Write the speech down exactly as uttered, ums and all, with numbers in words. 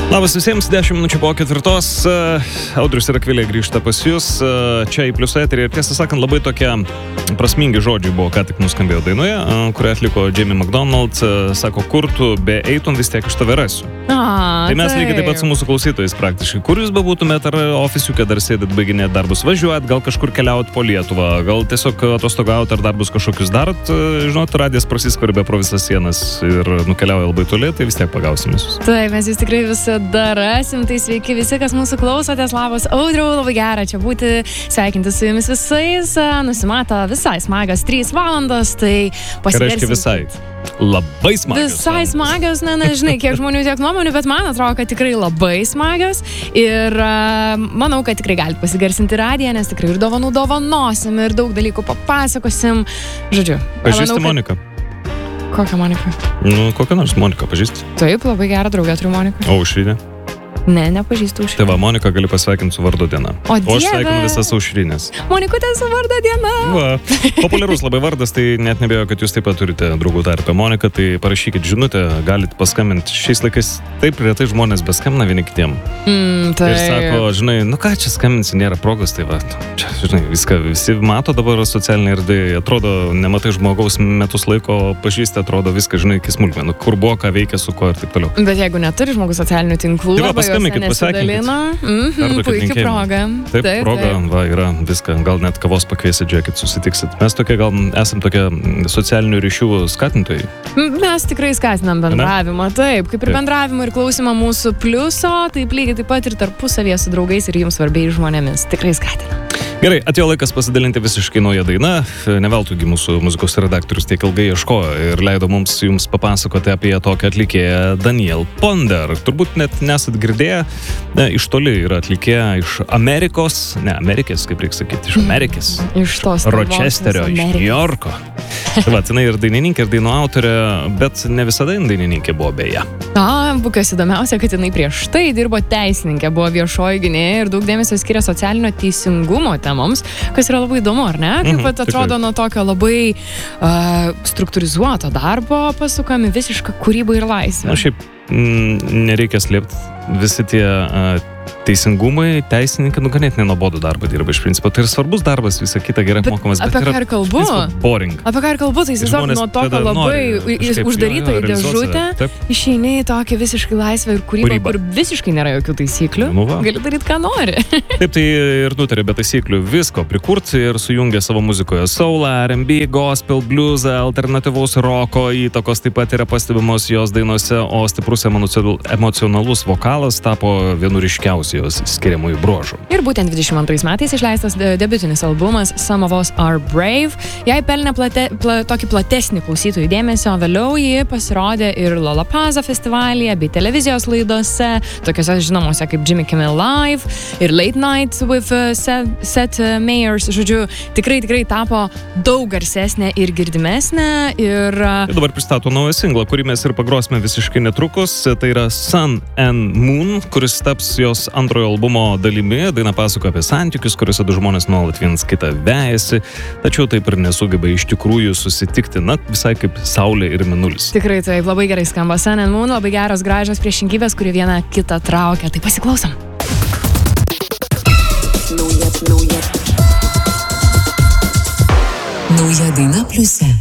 Labas visiems, dešimt minučių po ketvirtos. Audrius ir Akvilė grįžta pas jūs čia į Plius eterį. Ir tiesą sakant, labai tokie prasmingi žodžiai buvo, ką tik nuskambėjo dainoje, kurią atliko Jamie McDonald. Sako, kur tu be eitum, vis tiek iš tave rasiu. A, tai mes taip. lygiai taip pat su mūsų klausytojais praktiškai. Kur jūs bebūtumėt, ar ofisiuke dar sėdit, baiginėt darbus, važiuojat, gal kažkur keliaut po Lietuvą, gal tiesiog atostogaut ar darbus kažkokius darot, žinot, radijas prasiskverbia pro visas sienas ir nukeliauja labai toli, tai vis tiek pagausim visus. Taip, mes jūs tikrai visada rasim, tai sveiki visi, kas mūsų klausotės. Labas, Audriau, labai gera čia būti, sveikinti su jumis visais. Nusimato visai smagios trys valandos, tai pasiversim. Reiškia visai. Labai smagios. Visai smagios, ne, nežinai, kiek žmonių, tiek nuomonių, bet man atrodo, kad tikrai labai smagios. Ir uh, manau, kad tikrai galite pasigarsinti radiją, nes tikrai ir dovanų dovanosim, ir daug dalykų papasakosim. Žodžiu. Pažįsti Moniką? Kokią Moniką? Nu, kokią nors Moniką pažįsti? Taip, labai gerą draugę turiu Moniką. O Aušrinė? Ne, nepažįstu Aušrinę. Tai va, Monika gali pasveikinti su vardo diena. O, o aš Dieve. sveikinu visas Aušrinės. Monikutė su vardo diena. Va, populiarus labai vardas, tai net nebėjau, kad jūs taip pat turite draugų tarpę Monika, tai parašykit žinutę, galit paskambinti. Šiais laikais taip retai žmonės beskambina vieni kitiem. Mm, tai... Ir sako, žinai, nu ką čia skambinsi, nėra progos, tai va, čia, žinai, viską visi mato dabar socialinė erdvė, atrodo, nematai žmogaus metus laiko pažįsti, atrodo viską, žinai, iki smulkmenų, kur buvo, ką veikia, su ko ir taip toliau. Bet jeigu neturi žmogus socialinių tinklų, tai va, paskambinkit, pasveikinkit. Mm-hmm, puikia proga. Taip, taip, proga, taip. Va, yra viską, gal net kavos pakviesit, žiūrėkit, susitiksit. Mes tokie, gal esam tokie socialinių ryšių skatintojai. Mes tikrai skatinam bendravimą, taip, kaip ir taip. Bendravimą ir klausimą mūsų pliuso, taip lygiai taip pat ir tarpusavėje su draugais ir jums svarbiais žmonėmis. Tikrai skatinam. Gerai, atėjo laikas pasidalinti visiškai naują dainą. Ne veltui mūsų muzikos redaktorius tiek ilgai ieškojo ir leido mums jums papasakoti apie tokią atlikėją Danielle Ponder. Turbūt net nesat girdėję, ne, iš toli yra atlikėja iš Amerikos, ne, Amerikės, kaip reikia sakyti, iš Amerikės. Iš tos Rochesterio, iš New Yorko. Tai va, jinai ir dainininkė, ir dainų autorė, bet ne visada jinai dainininkė buvo beje. A, kas įdomiausia, kad jinai prieš tai dirbo teisininkė, buvo viešoji gynėja ir daug dėmesio skiria socialinio teisingumo temoms, kas yra labai įdomu, ar ne? Kaip pat mhm, atrodo nuo tokio labai uh, struktūrizuoto darbo pasukami visišką kūrybą ir laisvę. Na, šiaip m, nereikia slėpti, visi tie uh, teisingumai, teisininkai, nu ganėtinai nuobodų darbą dirba iš principo. Tai ir svarbus darbas, visa kita gerai apmokamas, bet, bet apie ką ir kalbu? Boring. Apie ką ir kalbu, tai tiesiog nuo tokio labai uždaryto į dėžutę išeini į tokią visiškai laisvę ir kūrybą, kūrybą, kur visiškai nėra jokių taisyklių. Nu va. Gali daryti, ką nori. Taip, tai ir nutarė be taisyklių visko prikurti ir sujungė savo muzikoje soulą, R and B, gospel, bluesą, alternatyvaus roko įtakos taip pat yra pastebimos jos dainose, o stiprus emocionalus vokalas tapo vienu ryškiausių jos skiriamųjų bruožų. Ir būtent dvidešimt antrais metais išleistas debiutinis albumas Some of Us Are Brave. Jai pelnė plate, pla, tokį platesnį klausytojų dėmesio, vėliau ji pasirodė ir Lollapalooza festivalyje bei televizijos laidose, tokiose žinomose kaip Jimmy Kimmel Live ir Late Night with uh, Seth Meyers. Žodžiu, tikrai, tikrai tapo daug garsesnė ir girdimesnė. Ir uh... dabar pristato naują singlą, kurį mes ir pagrosime visiškai netrukus. Tai yra Sun and Moon, kuris taps jos antrojo albumo dalimi. Daina pasako apie santykius, kuriuose du žmonės nuolat vienas kitą vejasi, tačiau taip ir nesugeba iš tikrųjų susitikti, na, visai kaip Saulė ir Mėnulis. Tikrai taip, labai gerai skamba Sun and Moon, labai geros gražios priešingybės, kuri viena kitą traukia. Tai pasiklausom. Nauja, nauja. Nauja daina Pliuse.